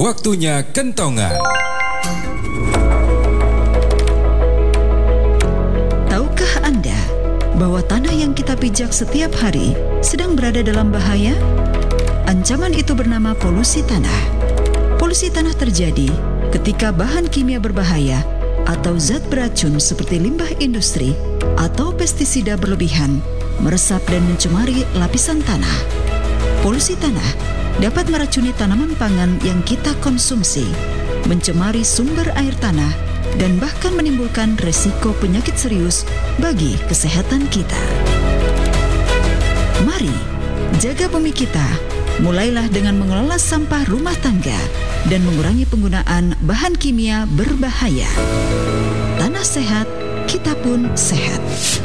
Waktunya kentongan. Tahukah Anda bahwa tanah yang kita pijak setiap hari sedang berada dalam bahaya? Ancaman itu bernama polusi tanah. Polusi tanah terjadi ketika bahan kimia berbahaya atau zat beracun seperti limbah industri atau pestisida berlebihan meresap dan mencemari lapisan tanah. Polusi tanah dapat meracuni tanaman pangan yang kita konsumsi, mencemari sumber air tanah, dan bahkan menimbulkan resiko penyakit serius bagi kesehatan kita. Mari jaga bumi kita. Mulailah dengan mengelola sampah rumah tangga dan mengurangi penggunaan bahan kimia berbahaya. Tanah sehat, kita pun sehat.